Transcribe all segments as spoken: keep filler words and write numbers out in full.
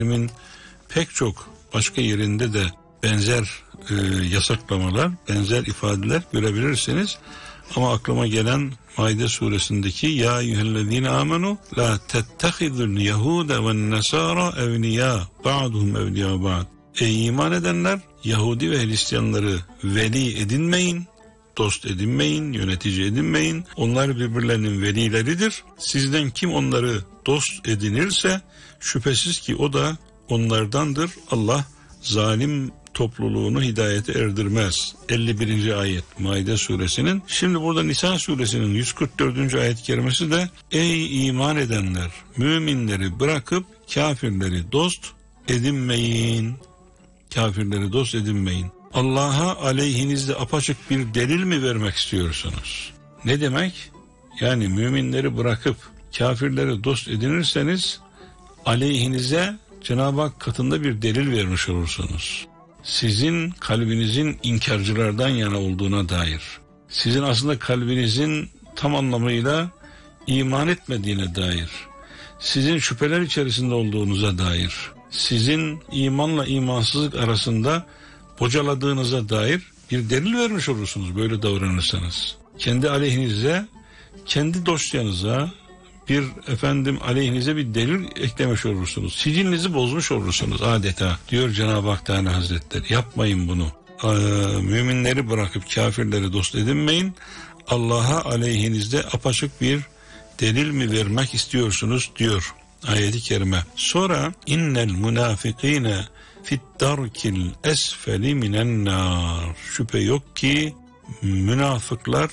Pek çok başka yerinde de benzer e, yasaklamalar, benzer ifadeler görebilirsiniz. Ama aklıma gelen Maide suresindeki ya eyyühellezine amenu la tettehidul yehude ve nesara evliya ba'duhum evliya ba'd. Ey iman edenler, Yahudi ve Hristiyanları veli edinmeyin, dost edinmeyin, yönetici edinmeyin. Onlar birbirlerinin velileridir. Sizden kim onları dost edinirse şüphesiz ki o da onlardandır. Allah zalim topluluğunu hidayete erdirmez. elli birinci ayet Maide suresinin. Şimdi burada Nisa suresinin yüz kırk dördüncü ayet-i kerimesi de ey iman edenler, müminleri bırakıp kafirleri dost edinmeyin. Kafirleri dost edinmeyin. Allah'a aleyhinizde apaçık bir delil mi vermek istiyorsunuz? Ne demek? Yani müminleri bırakıp kafirleri dost edinirseniz aleyhinize Cenab-ı Hak katında bir delil vermiş olursunuz. Sizin kalbinizin inkarcılardan yana olduğuna dair, sizin aslında kalbinizin tam anlamıyla iman etmediğine dair, sizin şüpheler içerisinde olduğunuza dair, sizin imanla imansızlık arasında bocaladığınıza dair bir delil vermiş olursunuz böyle davranırsanız. Kendi aleyhinize, kendi dosyanıza bir efendim aleyhinize bir delil eklemiş olursunuz. Sicilinizi bozmuş olursunuz adeta diyor Cenab-ı Hak Teala Hazretleri. Yapmayın bunu. Ee, müminleri bırakıp kafirleri dost edinmeyin. Allah'a aleyhinizde apaçık bir delil mi vermek istiyorsunuz diyor ayet-i kerime. Sonra innel münafikine fit darkil esfeli minen nar. Şüphe yok ki münafıklar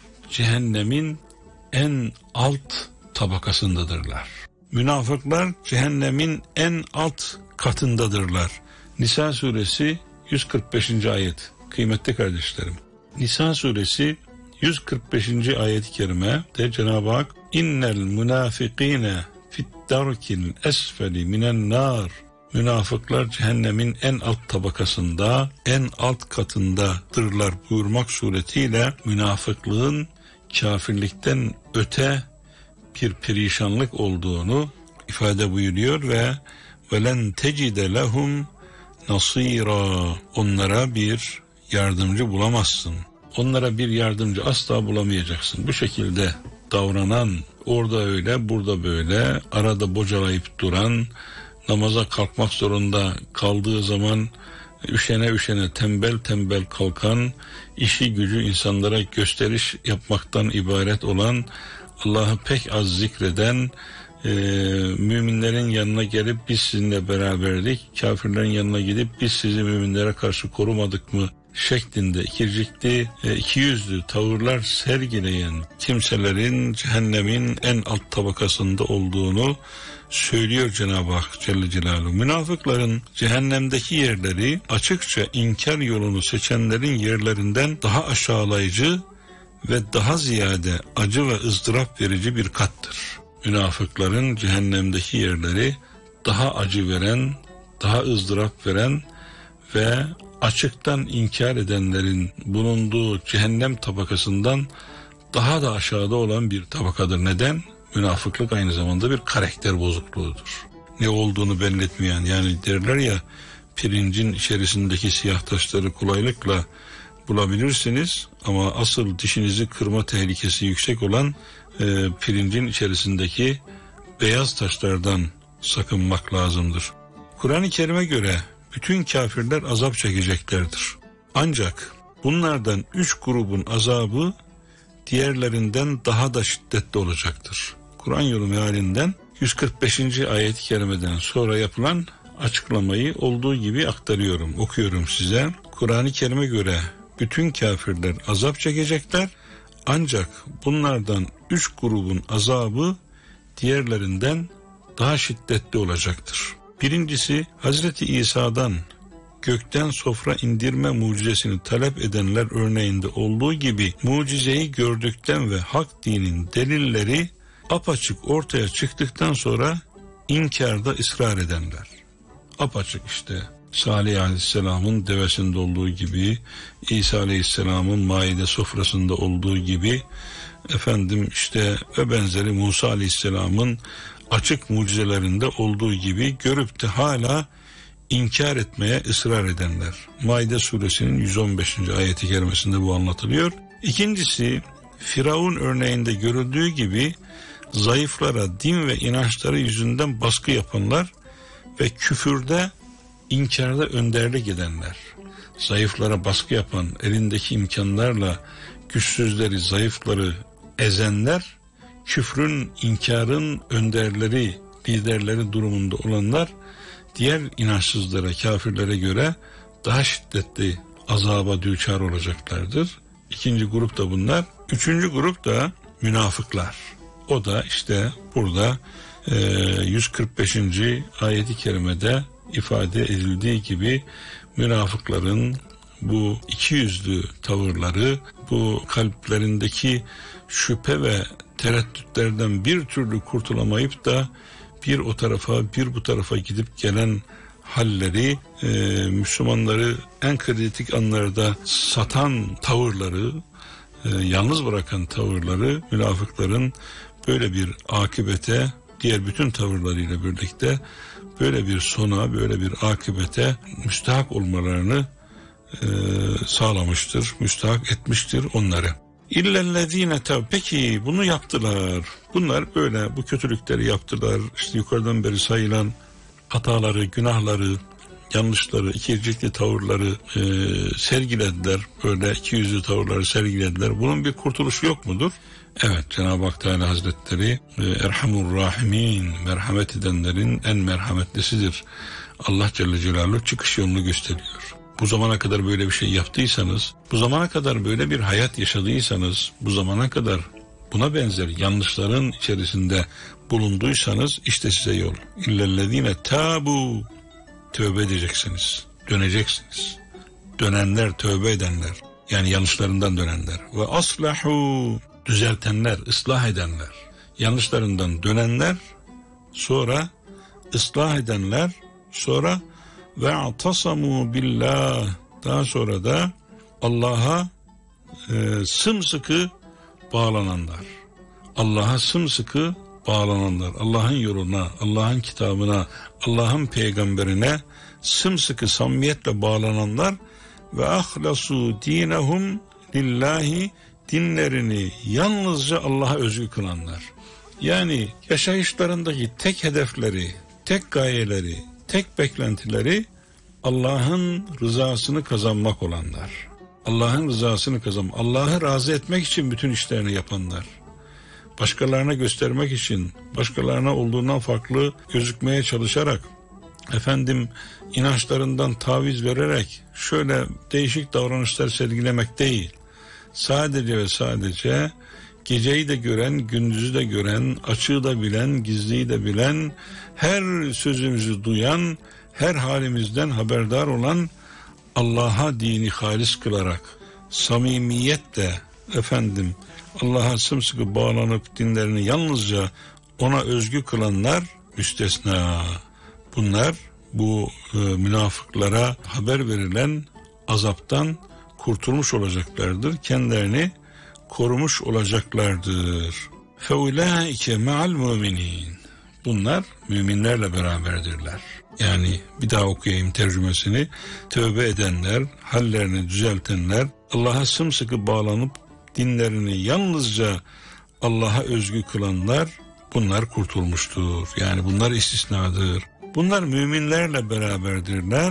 cehennemin en alt tabakasındadırlar. Münafıklar cehennemin en alt katındadırlar. Nisa suresi yüz kırk beşinci ayet. Kıymetli kardeşlerim. Nisa suresi yüz kırk beşinci ayet-i kerime de Cenab-ı Hak innel münafikine fit darkil esfeli minen nar. Münafıklar cehennemin en alt tabakasında, en alt katındadırlar buyurmak suretiyle münafıklığın kafirlikten öte bir perişanlık olduğunu ifade buyuruyor ve velen tecide lehum nasira. Onlara bir yardımcı bulamazsın. Onlara bir yardımcı asla bulamayacaksın. Bu şekilde davranan, orada öyle, burada böyle, arada bocalayıp duran, namaza kalkmak zorunda kaldığı zaman üşene üşene tembel tembel kalkan, işi gücü insanlara gösteriş yapmaktan ibaret olan, Allah'ı pek az zikreden, e, müminlerin yanına gelip biz sizinle beraberdik, kafirlerin yanına gidip biz sizi müminlere karşı korumadık mı şeklinde ikircikli, e, iki yüzlü tavırlar sergileyen kimselerin cehennemin en alt tabakasında olduğunu söylüyor Cenab-ı Hak Celle Celaluhu. Münafıkların cehennemdeki yerleri açıkça inkar yolunu seçenlerin yerlerinden daha aşağılayıcı ve daha ziyade acı ve ızdırap verici bir kattır. Münafıkların cehennemdeki yerleri daha acı veren, daha ızdırap veren ve açıktan inkar edenlerin bulunduğu cehennem tabakasından daha da aşağıda olan bir tabakadır. Neden? Münafıklık aynı zamanda bir karakter bozukluğudur. Ne olduğunu belli etmeyen, yani derler ya, pirincin içerisindeki siyah taşları kolaylıkla bulabilirsiniz ama asıl dişinizi kırma tehlikesi yüksek olan e, pirincin içerisindeki beyaz taşlardan sakınmak lazımdır. Kur'an-ı Kerim'e göre bütün kafirler azap çekeceklerdir. Ancak bunlardan üç grubun azabı diğerlerinden daha da şiddetli olacaktır. Kur'an yolu mealinden yüz kırk beşinci ayet-i kerimeden sonra yapılan açıklamayı olduğu gibi aktarıyorum, okuyorum size. Kur'an-ı Kerim'e göre bütün kafirler azap çekecekler, ancak bunlardan üç grubun azabı diğerlerinden daha şiddetli olacaktır. Birincisi, Hazreti İsa'dan gökten sofra indirme mucizesini talep edenler örneğinde olduğu gibi mucizeyi gördükten ve hak dinin delilleri apaçık ortaya çıktıktan sonra inkarda ısrar edenler. Apaçık işte Salih Aleyhisselam'ın devesinde olduğu gibi, İsa Aleyhisselam'ın maide sofrasında olduğu gibi, efendim işte ve benzeri Musa Aleyhisselam'ın açık mucizelerinde olduğu gibi görüp de hala inkar etmeye ısrar edenler. Maide suresinin yüz on beşinci ayeti kerimesinde bu anlatılıyor. İkincisi, Firavun örneğinde görüldüğü gibi zayıflara din ve inançları yüzünden baskı yapanlar ve küfürde, inkarda önderlik edenler. Zayıflara baskı yapan, elindeki imkanlarla güçsüzleri, zayıfları ezenler, küfrün, inkarın önderleri, liderleri durumunda olanlar, diğer inançsızlara, kafirlere göre daha şiddetli azaba düçar olacaklardır. İkinci grup da bunlar. Üçüncü grup da münafıklar. O da işte burada e, yüz kırk beşinci ayeti kerimede ifade edildiği gibi münafıkların bu ikiyüzlü tavırları, bu kalplerindeki şüphe ve tereddütlerden bir türlü kurtulamayıp da bir o tarafa bir bu tarafa gidip gelen halleri, e, Müslümanları en kritik anlarda satan tavırları, e, yalnız bırakan tavırları, münafıkların böyle bir akıbete, diğer bütün tavırlarıyla birlikte böyle bir sona, böyle bir akıbete müstahak olmalarını e, sağlamıştır, müstahak etmiştir onları. İllellezine tav. Peki bunu yaptılar. Bunlar böyle bu kötülükleri yaptılar. İşte yukarıdan beri sayılan hataları, günahları, yanlışları, ikircikli tavırları e, sergilediler. Böyle ikiyüzlü tavırları sergilediler. Bunun bir kurtuluşu yok mudur? Evet, Cenab-ı Hak Teala Hazretleri e, Erhamur Rahimin, merhamet edenlerin en merhametlisidir. Allah Celle Celaluhu çıkış yolunu gösteriyor. Bu zamana kadar böyle bir şey yaptıysanız, bu zamana kadar böyle bir hayat yaşadıysanız, bu zamana kadar buna benzer yanlışların içerisinde bulunduysanız işte size yol. İllellezine tabu. Tövbe edeceksiniz, döneceksiniz. Dönenler, tövbe edenler, yani yanlışlarından dönenler. Ve aslahu, düzeltenler, ıslah edenler. Yanlışlarından dönenler, sonra ıslah edenler, sonra ve atasamu billah, daha sonra da Allah'a e, sımsıkı bağlananlar. Allah'a sımsıkı bağlananlar. Allah'ın yoluna, Allah'ın kitabına, Allah'ın peygamberine sımsıkı samimiyetle bağlananlar ve ahlasu dinehum lillahi, dinlerini yalnızca Allah'a özgü kılanlar. Yani yaşayışlarındaki tek hedefleri, tek gayeleri, tek beklentileri Allah'ın rızasını kazanmak olanlar. Allah'ın rızasını kazanmak, Allah'ı razı etmek için bütün işlerini yapanlar. Başkalarına göstermek için, başkalarına olduğundan farklı gözükmeye çalışarak, efendim inançlarından taviz vererek şöyle değişik davranışlar sergilemek değil. Sadece ve sadece geceyi de gören, gündüzü de gören, açığı da bilen, gizliyi de bilen, her sözümüzü duyan, her halimizden haberdar olan Allah'a dini halis kılarak, samimiyetle efendim Allah'a sımsıkı bağlanıp dinlerini yalnızca ona özgü kılanlar müstesna. Bunlar bu e, münafıklara haber verilen azaptan kurtulmuş olacaklardır. Kendilerini korumuş olacaklardır. Feulaike ma'al müminin. Bunlar müminlerle beraberdirler. Yani bir daha okuyayım tercümesini. Tövbe edenler, hallerini düzeltenler, Allah'a sımsıkı bağlanıp dinlerini yalnızca Allah'a özgü kılanlar, bunlar kurtulmuştur. Yani bunlar istisnadır. Bunlar müminlerle beraberdirler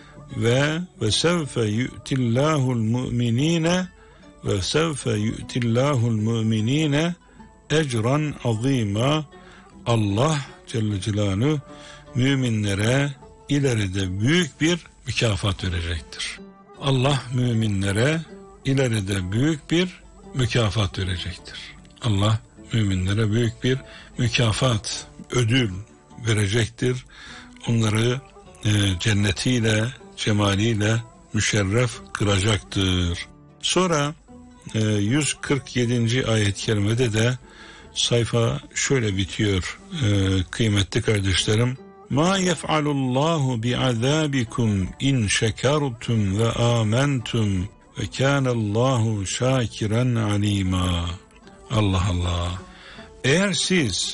ve ve sevfe yu'tillahul mu'minine ve sevfe yu'tillahul mu'minine ecran azima. Allah Celle Celaluhu müminlere ileride büyük bir mükafat verecektir. Allah müminlere ileride büyük bir mükafat verecektir. Allah müminlere büyük bir mükafat, ödül verecektir. Onları e, cennetiyle, cemaliyle müşerref kılacaktır. Sonra e, yüz kırk yedinci ayet-i kerimede de sayfa şöyle bitiyor e, kıymetli kardeşlerim. Ma yef'alullahu bi'azabikum in şekertum ve amentum ve kânallahu şâkiren alîmâ. Allah Allah. Eğer siz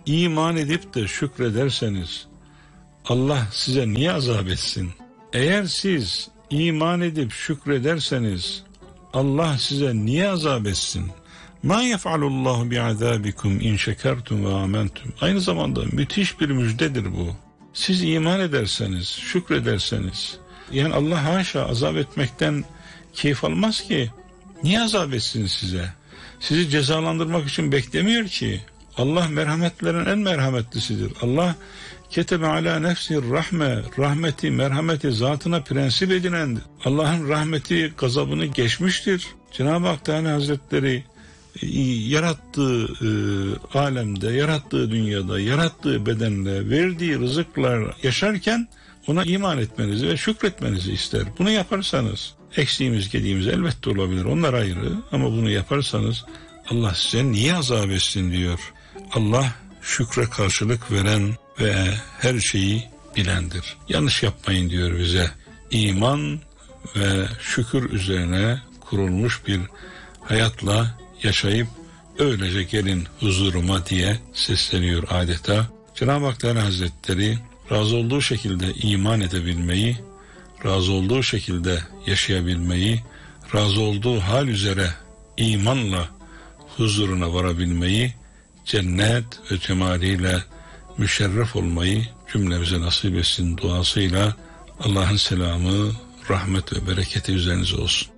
iman edip de şükrederseniz Allah size niye azap etsin? Eğer siz iman edip şükrederseniz Allah size niye azap etsin? Ma yef'alullahu bi'azabikum in şekertum ve amentum. Aynı zamanda müthiş bir müjdedir bu. Siz iman ederseniz, şükrederseniz, yani Allah haşa azap etmekten keyif almaz ki. Niye azap etsin size? Sizi cezalandırmak için beklemiyor ki. Allah merhametlerin en merhametlisidir. Allah ketebe ala nefsir rahme, rahmeti, merhameti zatına prensip edinendir. Allah'ın rahmeti gazabını geçmiştir. Cenab-ı Hak Teala Hazretleri yarattığı e, alemde, yarattığı dünyada, yarattığı bedenle, verdiği rızıklar yaşarken ona iman etmenizi ve şükretmenizi ister. Bunu yaparsanız, eksiğimiz, gediğimiz elbette olabilir, onlar ayrı, ama bunu yaparsanız Allah size niye azap etsin diyor. Allah şükre karşılık veren ve her şeyi bilendir. Yanlış yapmayın diyor bize. İman ve şükür üzerine kurulmuş bir hayatla yaşayıp öylece gelin huzuruma diye sesleniyor adeta. Cenab-ı Hak Teala Hazretleri razı olduğu şekilde iman edebilmeyi, razı olduğu şekilde yaşayabilmeyi, razı olduğu hal üzere imanla huzuruna varabilmeyi, cennet ve cemaliyle müşerref olmayı cümlemize nasip etsin duasıyla Allah'ın selamı, rahmet ve bereketi üzerinize olsun.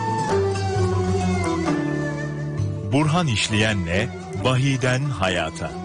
Burhan İşleyen'le Vahiden Hayata.